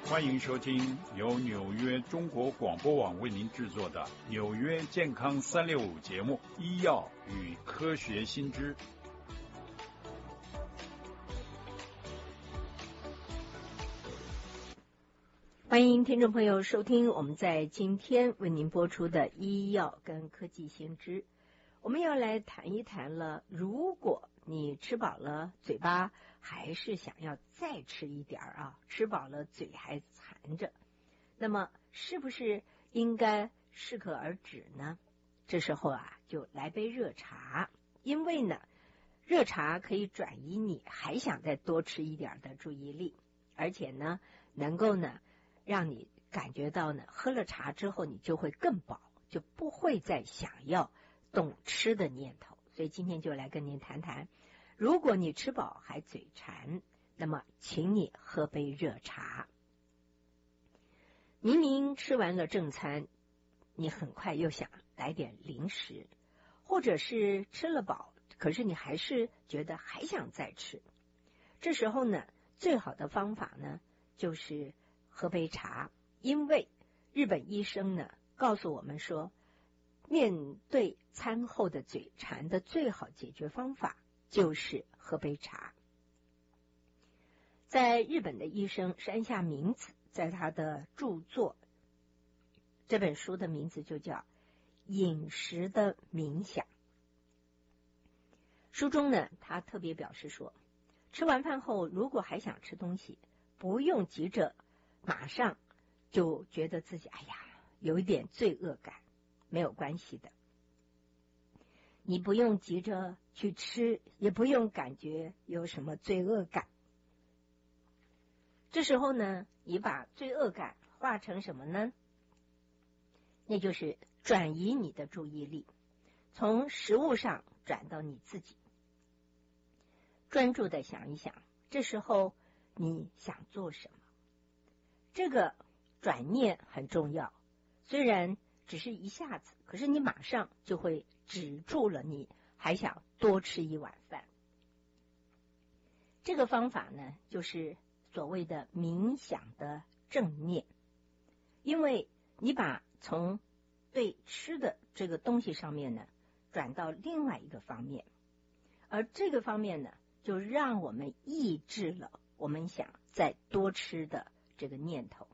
欢迎收听由纽约中国广播网为您制作的纽约健康365节目《医药与科学新知》。 欢迎听众朋友收听我们在今天为您播出的医药跟科技新知。我们要来谈一谈了，如果你吃饱了，嘴巴还是想要再吃一点啊，吃饱了嘴还馋着，那么是不是应该适可而止呢？这时候就来杯热茶，因为呢，热茶可以转移你还想再多吃一点的注意力，而且呢，能够呢让你感觉到呢，喝了茶之后你就会更饱，就不会再想要动吃的念头。所以今天就来跟您谈谈，如果你吃饱还嘴馋，那么请你喝杯热茶。明明吃完了正餐，你很快又想来点零食，或者是吃了饱，可是你还是觉得还想再吃。这时候呢，最好的方法呢，就是喝杯茶，因为日本医生呢告诉我们说，面对餐后的嘴馋的最好解决方法就是喝杯茶。在日本的医生山下明子在他的著作，这本书的名字就叫《饮食的冥想》。书中呢，他特别表示说，吃完饭后如果还想吃东西，不用急着马上就觉得自己有一点罪恶感，没有关系的。你不用急着去吃，也不用感觉有什么罪恶感。这时候呢，你把罪恶感化成什么呢？那就是转移你的注意力，从食物上转到你自己，专注的想一想，这时候你想做什么？这个转念很重要，虽然只是一下子，可是你马上就会止住了你还想多吃一碗饭。这个方法呢，就是所谓的冥想的正念，因为你把从对吃的这个东西上面呢，转到另外一个方面，而这个方面呢，就让我们抑制了我们想再多吃的这个念头。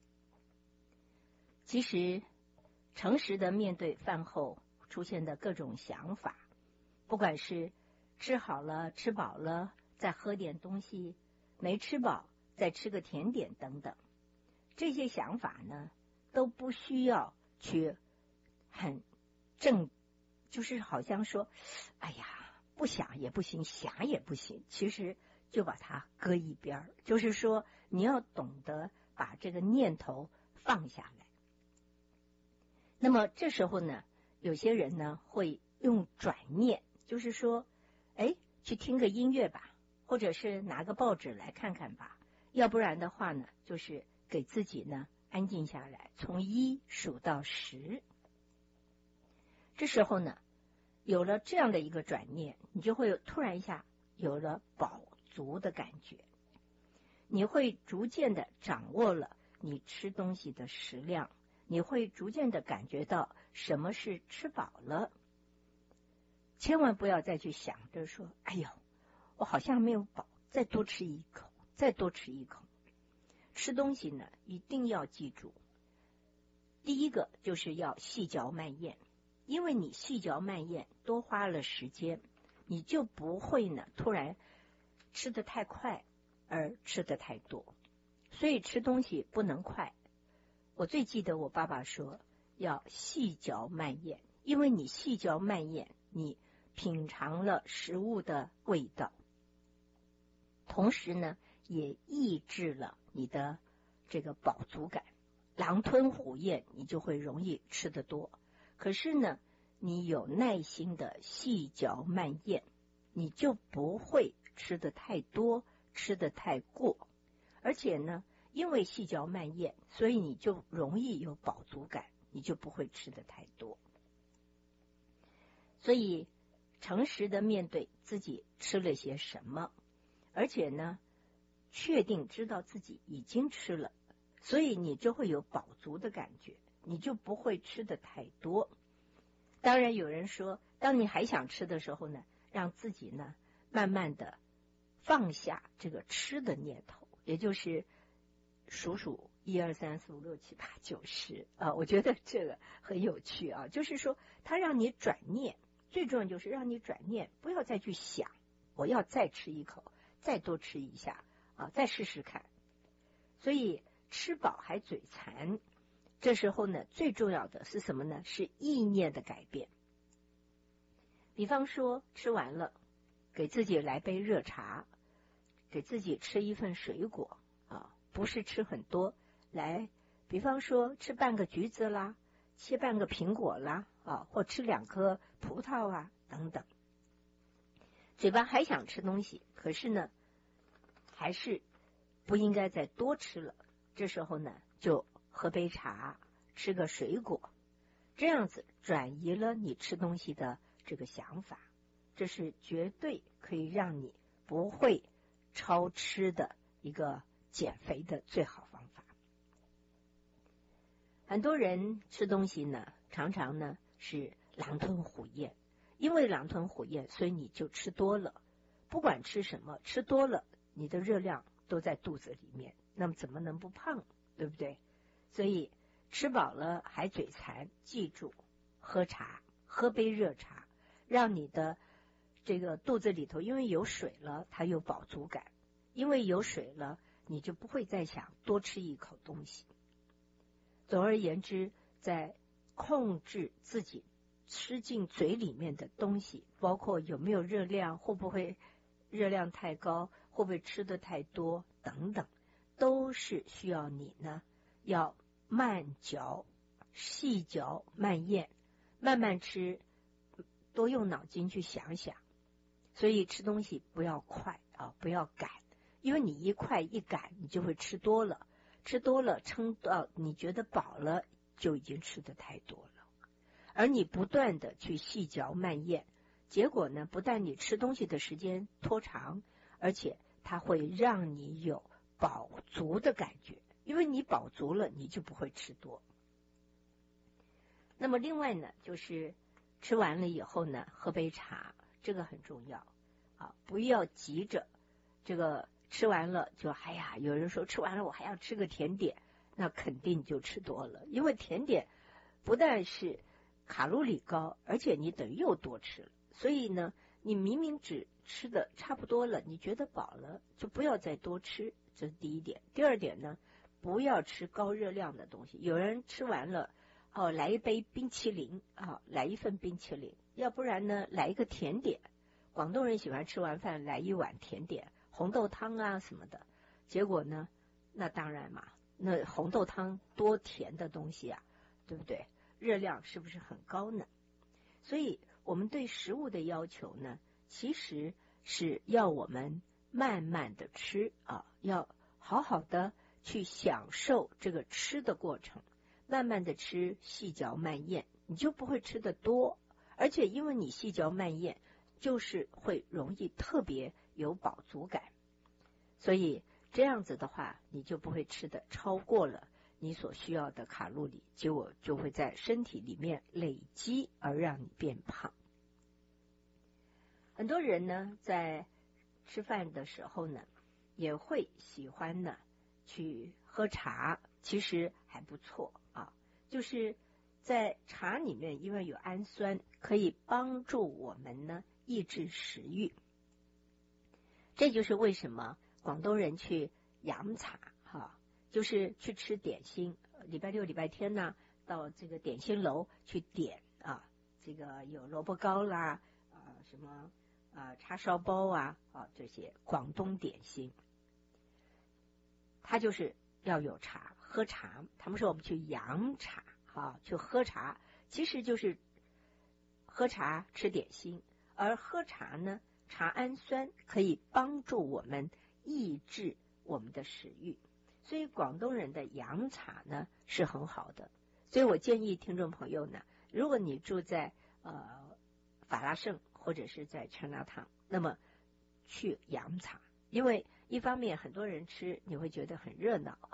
其实诚实的面对饭后出现的各种想法，不管是吃好了吃饱了再喝点东西，没吃饱再吃个甜点等等，这些想法呢都不需要去很就是好像说不想也不行，想也不行，其实就把它搁一边，就是说你要懂得把这个念头放下来。那么这时候呢，有些人呢会用转念，就是说去听个音乐吧，或者是拿个报纸来看看吧，要不然的话呢，就是给自己呢安静下来，从1数到10。这时候呢，有了这样的一个转念，你就会突然一下有了饱足的感觉，你会逐渐的掌握了你吃东西的食量，你会逐渐的感觉到什么是吃饱了。千万不要再去想着说我好像没有饱，再多吃一口，再多吃一口。吃东西呢，一定要记住，第一个就是要细嚼慢咽，因为你细嚼慢咽多花了时间，你就不会呢突然吃得太快而吃得太多。所以吃东西不能快。我最记得我爸爸说要细嚼慢咽，因为你细嚼慢咽，你品尝了食物的味道，同时呢也抑制了你的这个饱足感。狼吞虎咽你就会容易吃得多，可是呢你有耐心的细嚼慢咽，你就不会吃得太多，吃得太过。而且呢，因为细嚼慢咽，所以你就容易有饱足感，你就不会吃得太多。所以诚实的面对自己吃了些什么，而且呢确定知道自己已经吃了所以你就会有饱足的感觉，你就不会吃的太多。当然有人说，当你还想吃的时候呢，让自己呢慢慢的放下这个吃的念头，也就是数1、2、3、4、5、6、7、8、9、10啊，我觉得这个很有趣啊。就是说，它让你转念，最重要就是让你转念，不要再去想我要再吃一口，再多吃一下啊，再试试看。所以吃饱还嘴馋，这时候呢，最重要的是什么呢？是意念的改变。比方说，吃完了，给自己来杯热茶，给自己吃一份水果啊，不是吃很多。来，比方说吃半个橘子啦，切半个苹果啦，啊，或吃2颗葡萄啊，等等。嘴巴还想吃东西，可是呢，还是不应该再多吃了。这时候呢，就喝杯茶，吃个水果，这样子转移了你吃东西的这个想法，这是绝对可以让你不会超吃的一个减肥的最好方法。很多人吃东西呢，常常呢是狼吞虎咽，因为狼吞虎咽，所以你就吃多了。不管吃什么，吃多了，你的热量都在肚子里面，那么怎么能不胖，对不对？所以吃饱了还嘴馋，记住喝茶，喝杯热茶，让你的这个肚子里头因为有水了，它有饱足感，因为有水了，你就不会再想多吃一口东西。总而言之，在控制自己吃进嘴里面的东西，包括有没有热量，会不会热量太高，会不会吃的太多等等，都是需要你呢要慢嚼、细嚼慢咽，慢慢吃，多用脑筋去想想。所以吃东西不要快啊，不要赶，因为你一快一赶，你就会吃多了，吃多了撑到你觉得饱了，就已经吃的太多了。而你不断的去细嚼慢咽，结果呢，不但你吃东西的时间拖长，而且它会让你有饱足的感觉，因为你饱足了，你就不会吃多。那么另外呢，就是吃完了以后呢，喝杯茶，这个很重要啊，不要急着这个吃完了就有人说吃完了我还要吃个甜点，那肯定就吃多了，因为甜点不但是卡路里高，而且你等于又多吃了。所以呢，你明明只吃的差不多了，你觉得饱了，就不要再多吃，这是第一点。第二点呢，不要吃高热量的东西。有人吃完了来一杯冰淇淋来一份冰淇淋，要不然呢来一个甜点。广东人喜欢吃完饭来一碗甜点，红豆汤啊什么的。结果呢，那当然嘛，那红豆汤多甜的东西啊，对不对？热量是不是很高呢？所以我们对食物的要求呢，其实是要我们慢慢的吃要好好的去享受这个吃的过程，慢慢的吃，细嚼慢咽，你就不会吃得多，而且因为你细嚼慢咽，就是会容易特别有饱足感，所以这样子的话，你就不会吃的超过了你所需要的卡路里，结果就会在身体里面累积而让你变胖。很多人呢，在吃饭的时候呢，也会喜欢呢去喝茶，其实还不错就是在茶里面，因为有氨酸，可以帮助我们呢抑制食欲。这就是为什么广东人去洋茶就是去吃点心，礼拜六礼拜天呢，到这个点心楼去点这个有萝卜糕啦什么叉烧包这些广东点心，它就是要有茶，喝茶。他们说我们去洋茶去喝茶，其实就是喝茶吃点心。而喝茶呢，茶氨酸可以帮助我们抑制我们的食欲，所以广东人的洋茶呢是很好的。所以我建议听众朋友呢，如果你住在法拉盛或者是在Chinatown，那么去洋茶，因为一方面很多人吃你会觉得很热闹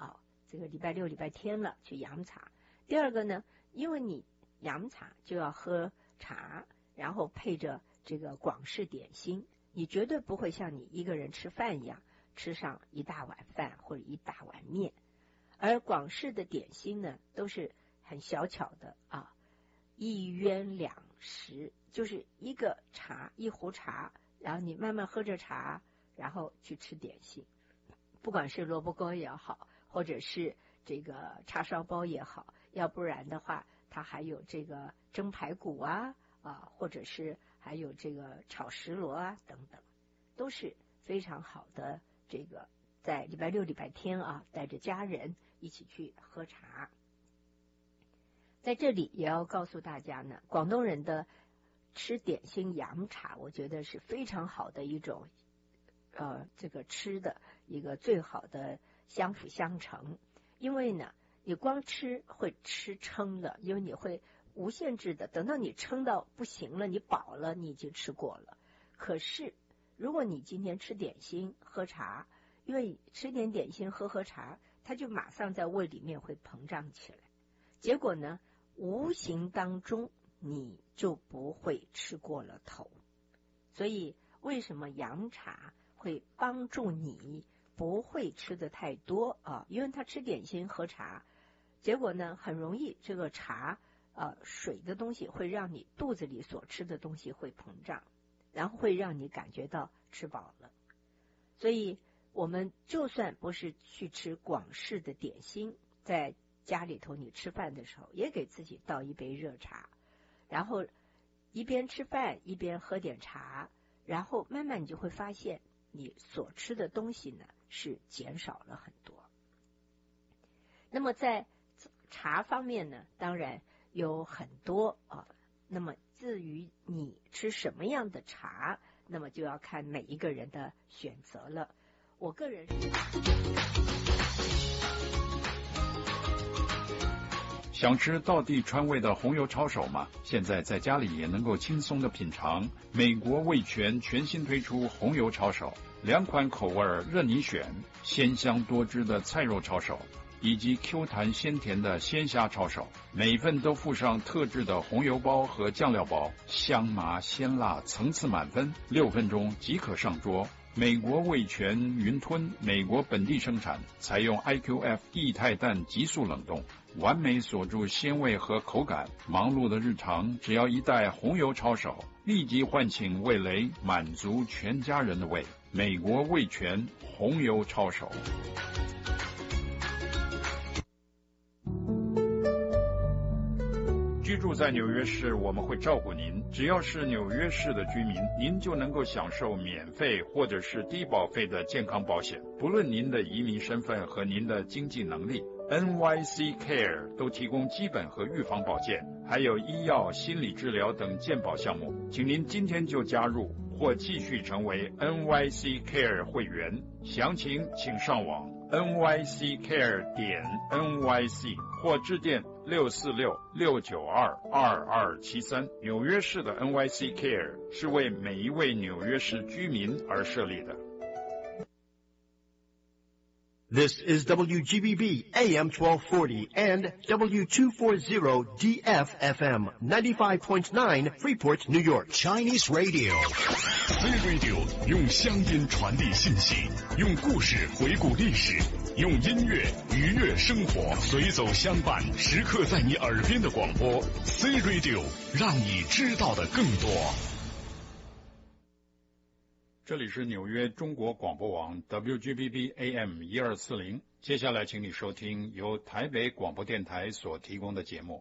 这个礼拜六、礼拜天了去养茶。第二个呢，因为你养茶就要喝茶，然后配着这个广式点心，你绝对不会像你一个人吃饭一样吃上一大碗饭或者一大碗面。而广式的点心呢，都是很小巧的啊，一鸳两食，就是一个茶，一壶茶，然后你慢慢喝着茶，然后去吃点心，不管是萝卜糕也好，或者是这个叉烧包也好，要不然的话，它还有这个蒸排骨啊，或者是还有这个炒石螺啊等等，都是非常好的。这个在礼拜六、礼拜天啊，带着家人一起去喝茶。在这里也要告诉大家呢，广东人的吃点心养茶，我觉得是非常好的一种这个吃的一个最好的相辅相成。因为呢，你光吃会吃撑了，因为你会无限制的，等到你撑到不行了，你饱了，你已经吃过了。可是如果你今天吃点心喝茶，因为吃点点心喝茶，它就马上在胃里面会膨胀起来，结果呢，无形当中你就不会吃过了头。所以为什么养茶会帮助你不会吃的太多啊？因为他吃点心喝茶，结果呢很容易这个茶水的东西会让你肚子里所吃的东西会膨胀，然后会让你感觉到吃饱了。所以我们就算不是去吃广式的点心，在家里头你吃饭的时候也给自己倒一杯热茶，然后一边吃饭一边喝点茶，然后慢慢你就会发现你所吃的东西呢是减少了很多。那么在茶方面呢，当然有很多那么至于你吃什么样的茶，那么就要看每一个人的选择了。我个人想吃道地川味的红油抄手吗？现在在家里也能够轻松的品尝。美国味全全新推出红油抄手，2款口味任你选，鲜香多汁的菜肉抄手以及 Q 弹鲜甜的鲜虾抄手，每份都附上特制的红油包和酱料包，香麻鲜辣层次满分，6分钟即可上桌。美国味全云吞，美国本地生产，采用 IQF 液态氮急速冷冻，完美锁住鲜味和口感。忙碌的日常，只要一袋红油抄手，立即唤醒味蕾，满足全家人的胃。美国味全红油抄手。居住在纽约市，我们会照顾您。只要是纽约市的居民，您就能够享受免费或者是低保费的健康保险，不论您的移民身份和您的经济能力。NYC Care 都提供基本和预防保健，还有医药、心理治疗等健保项目。请您今天就加入或继续成为 NYC Care 会员，详情请上网 nyccare.nyc 或致电646-692-2273。纽约市的 NYC Care 是为每一位纽约市居民而设立的。 This is WGBB AM 1240 and W240 DFFM 95.9 Freeport, New York. Chinese Radio. C Radio 用乡音传递信息，用故事回顾历史，用音乐愉悦生活，随走相伴，时刻在你耳边的广播 C Radio， 让你知道的更多。 这里是纽约中国广播网 WGBB AM 1240，接下来请你收听由台北广播电台所提供的节目。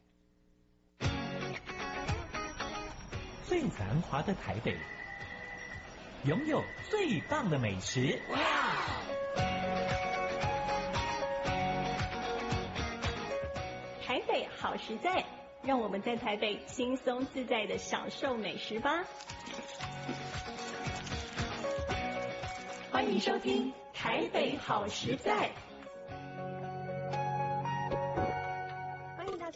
最繁华的台北，拥有最棒的美食。 台北好实在，让我们在台北轻松自在的享受美食吧。欢迎收听《台北好实在》。 欢迎大家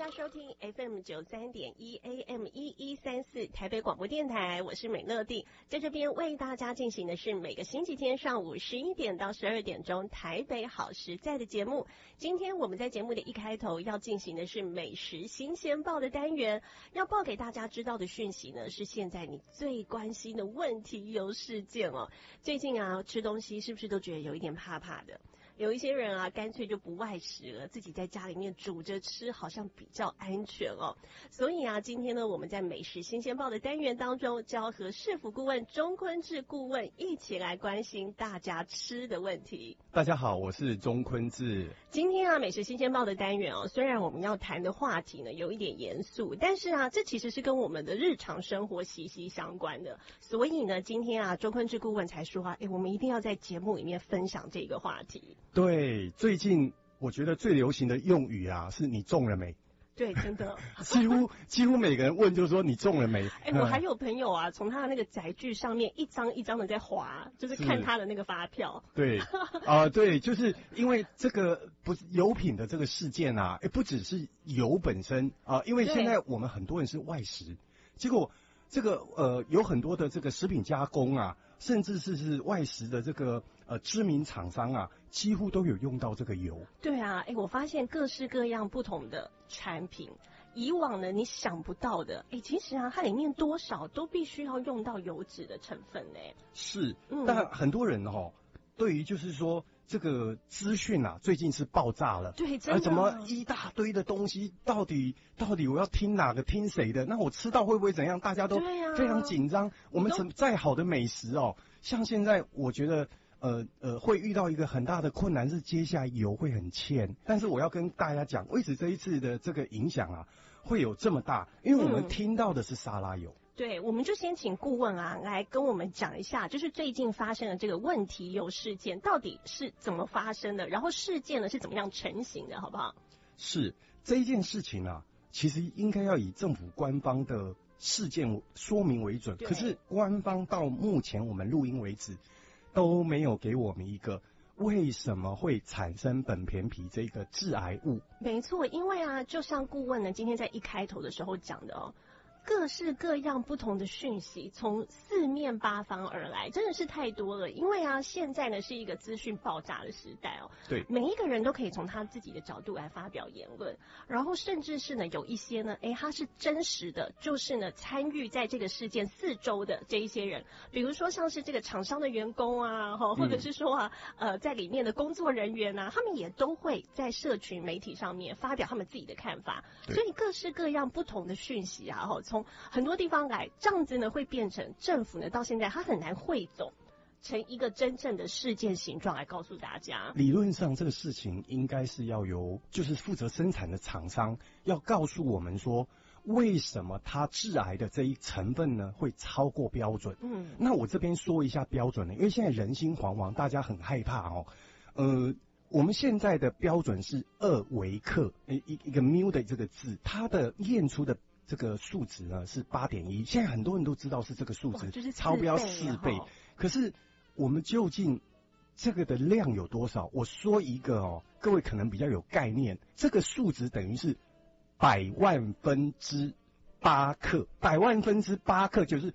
家收听 FM 93.1 AM 1134台北广播电台，我是美乐蒂，在这边为大家进行的是每个星期天上午11点到12点钟台北好实在的节目。今天我们在节目的一开头要进行的是美食新鲜报的单元，要报给大家知道的讯息呢，是现在你最关心的问题有事件哦。最近啊，吃东西是不是都觉得有一点怕怕的？有一些人啊，干脆就不外食了，自己在家里面煮着吃，好像比较安全哦。所以啊，今天呢，我们在美食新鲜报的单元当中，就要和市府顾问钟坤志顾问一起来关心大家吃的问题。 大家好，我是钟坤志。 今天啊，美食新鲜报的单元哦，虽然我们要谈的话题呢有一点严肃，但是啊，这其实是跟我们的日常生活息息相关的。所以呢，今天啊，钟坤志顾问才说啊，我们一定要在节目里面分享这个话题。 对，最近我觉得最流行的用语啊，是你中了没？ 对，真的， 几乎每个人问就是说你中了没？ 我还有朋友啊，从他的那个载具上面一张一张的在滑，就是看他的那个发票。 对，对，就是因为这个不是油品的这个事件啊，不只是油本身啊，因为现在我们很多人是外食，结果这个有很多的这个食品加工啊，甚至是外食的这个知名厂商啊，几乎都有用到这个油。对啊， 我发现各式各样不同的产品，以往呢你想不到的，其实啊它里面多少都必须要用到油脂的成分呢。是，但很多人对于就是说这个资讯啊，最近是爆炸了。对，真的。怎么一大堆的东西，到底我要听哪个听谁的？那我吃到会不会怎样？大家都非常紧张。我们再好的美食像现在我觉得会遇到一个很大的困难是接下来油会很欠。但是我要跟大家讲，为此这一次的这个影响啊会有这么大，因为我们听到的是沙拉油。对，我们就先请顾问啊来跟我们讲一下，就是最近发生的这个问题油事件到底是怎么发生的，然后事件呢是怎么样成型的，好不好？是，这一件事情啊，其实应该要以政府官方的事件说明为准，可是官方到目前我们录音为止都没有给我们一个为什么会产生苯醃醊这个致癌物。没错，因为啊，就像顾问呢今天在一开头的时候讲的各式各样不同的讯息从四面八方而来，真的是太多了。因为啊，现在呢是一个资讯爆炸的时代对，每一个人都可以从他自己的角度来发表言论，然后甚至是呢有一些呢，他是真实的，就是呢参与在这个事件四周的这一些人，比如说像是这个厂商的员工啊，或者是说在里面的工作人员啊，他们也都会在社群媒体上面发表他们自己的看法，所以各式各样不同的讯息啊，从很多地方来，这样子呢会变成政府呢到现在它很难汇总成一个真正的事件形状来告诉大家。理论上这个事情应该是要由就是负责生产的厂商要告诉我们说，为什么它致癌的这一成分呢会超过标准。那我这边说一下标准呢，因为现在人心惶惶，大家很害怕我们现在的标准是2微克，一个 μ 的这个字，它的验出的这个数值呢是 8.1， 现在很多人都知道是这个数值，就是超标4倍。可是我们究竟这个的量有多少？我说一个各位可能比较有概念，这个数值等于是100万分之8克，100万分之8克就是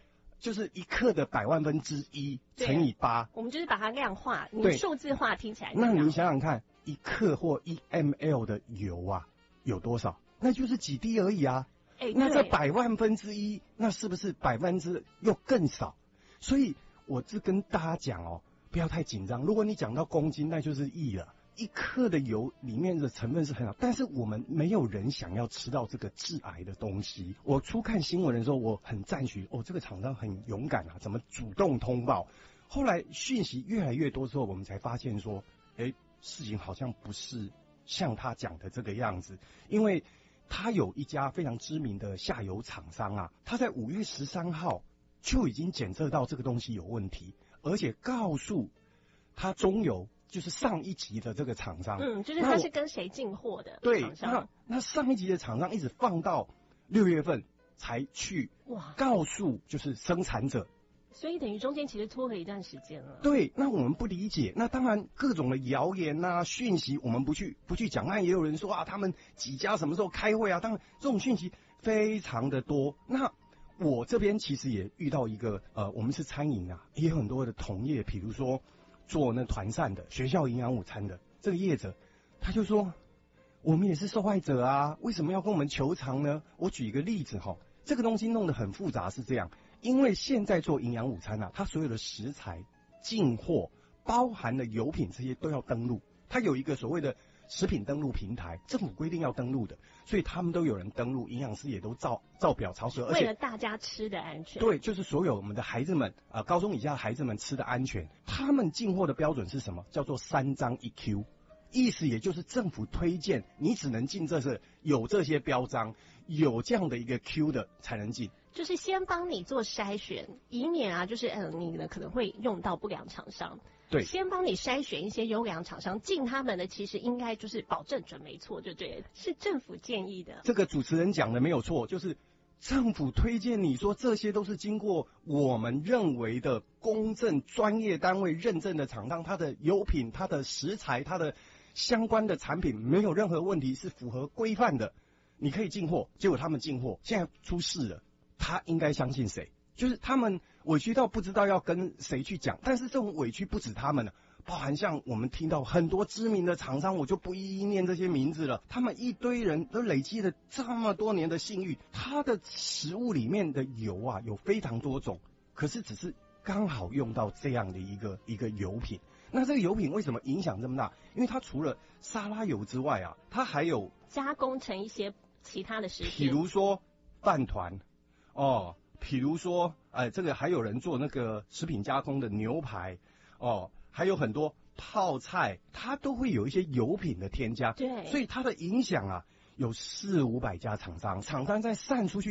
1克的100万分之1乘以8。我们就是把它量化，你数字化听起来。那你想想看，1克或1 ml 的油啊有多少？那就是几滴而已啊。那这100万分之1，那是不是1%又更少？所以我是跟大家讲不要太紧张。如果你讲到公斤，那就是亿了。1克的油里面的成分是很好，但是我们没有人想要吃到这个致癌的东西。我初看新闻的时候，我很赞许这个厂商很勇敢啊，怎么主动通报？后来讯息越来越多之后，我们才发现说，事情好像不是像他讲的这个样子，因为他有一家非常知名的下游厂商啊，他在5月13号就已经检测到这个东西有问题，而且告诉他中游，就是上一级的这个厂商，就是他是跟谁进货的厂商。对，那上一级的厂商一直放到6月份才去告诉就是生产者， 所以等于中间其实拖了一段时间了。 对，那我们不理解，那当然各种的谣言啊、讯息，我们不去讲。那也有人说啊，他们几家什么时候开会啊？当然这种讯息非常的多。那我这边其实也遇到一个我们是餐饮啊，也有很多的同业，比如说做那团膳的、学校营养午餐的这个业者，他就说我们也是受害者啊，为什么要跟我们求偿呢？我举一个例子哈，这个东西弄得很复杂，是这样，因为现在做营养午餐啊，它所有的食材、进货、包含的油品这些都要登录，它有一个所谓的食品登录平台，政府规定要登录的，所以他们都有人登录，营养师也都照表操课，而且为了大家吃的安全。 对，就是所有我们的孩子们高中以下的孩子们吃的安全，他们进货的标准是什么？叫做3张1 Q， 意思也就是政府推荐你只能进有这些标章，有这样的一个 Q 的才能进。 就是先帮你做筛选，以免啊，就是你呢可能会用到不良厂商。 对， 先帮你筛选一些优良厂商，进他们的其实应该就是保证准没错，就对了，是政府建议的。 这个主持人讲的没有错，就是政府推荐你说这些都是经过我们认为的公正专业单位认证的厂商，它的油品、它的食材、它的相关的产品没有任何问题，是符合规范的，你可以进货。结果他们进货现在出事了，他应该相信谁？就是他们委屈到不知道要跟谁去讲，但是这种委屈不止他们了，包含像我们听到很多知名的厂商，我就不一一念这些名字了，他们一堆人都累积了这么多年的信誉，他的食物里面的油啊有非常多种，可是只是刚好用到这样的一个油品。那这个油品为什么影响这么大？因为它除了沙拉油之外啊，它还有加工成一些其他的食品， 比如说饭团哦，比如说这个还有人做那个食品加工的牛排哦，还有很多泡菜，它都会有一些油品的添加， 对， 所以它的影响啊有400-500家厂商在散出去。